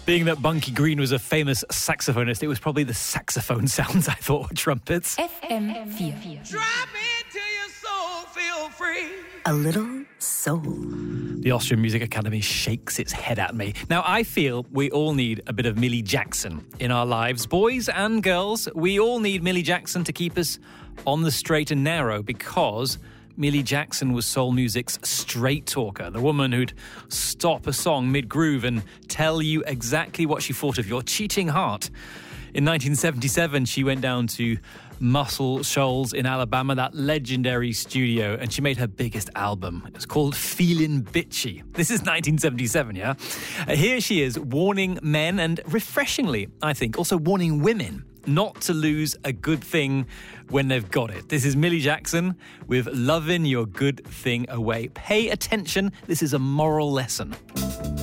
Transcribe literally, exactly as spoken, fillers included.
Being that Bunky Green was a famous saxophonist, it was probably the saxophone sounds I thought were trumpets. F M four. Drop into your soul, feel free. A little soul. The Austrian Music Academy shakes its head at me. Now, I feel we all need a bit of Millie Jackson in our lives. Boys and girls, we all need Millie Jackson to keep us on the straight and narrow, because Millie Jackson was soul music's straight talker, the woman who'd stop a song mid-groove and tell you exactly what she thought of your cheating heart. In nineteen seventy-seven, she went down to Muscle Shoals in Alabama, that legendary studio, and she made her biggest album. It was called Feelin' Bitchy. This is nineteen seventy-seven, yeah? Uh, here she is, warning men, and refreshingly, I think, also warning women not to lose a good thing when they've got it. This is Millie Jackson with Lovin' Your Good Thing Away. Pay attention, this is a moral lesson.